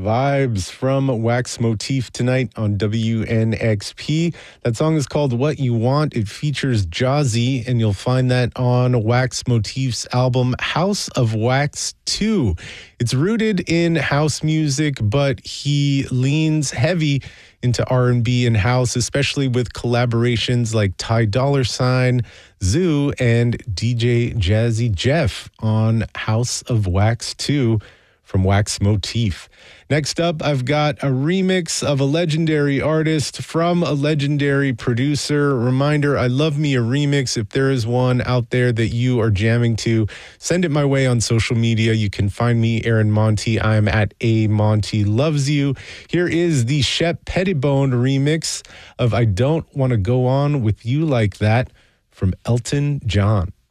Vibes from Wax Motif tonight on WNXP. That song is called What You Want. It features Jazzy, and you'll find that on Wax Motif's album House of Wax 2. It's rooted in house music, but he leans heavy into R&B and house, especially with collaborations like Ty Dolla $ign, Zoo, and DJ Jazzy Jeff on House of Wax 2 from Wax Motif. Next up, I've got a remix of a legendary artist from a legendary producer. Reminder, I love me a remix. If there is one out there that you are jamming to, send it my way on social media. You can find me, Aaron Monty. I'm at A Monty Loves You. Here is the Shep Pettibone remix of I Don't Want to Go On With You Like That from Elton John.